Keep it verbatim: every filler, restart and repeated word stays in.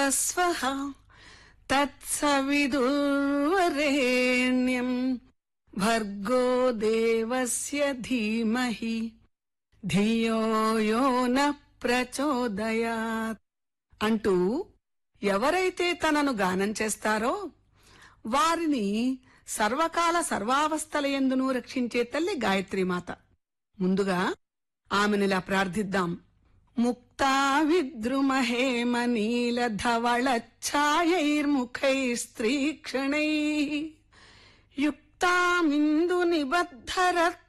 స్వః తత్సవిదుర్వరేణ్యం భర్గో దేవస్య ధీమహి ధియో యో నః ప్రచోదయాత్ అంటూ ఎవరైతే తనను గానం చేస్తారో వారిని సర్వకాల సర్వావస్థలయందును రక్షించే తల్లి గాయత్రీమాత. ముందుగా ఆమెనిలా ప్రార్థిద్దాం. ముక్తా విద్రుమహేమ నీల ధవళ ఛాయైర్ముఖైస్త్రీక్షణైః యుక్తామిందు నిబద్ధరత్న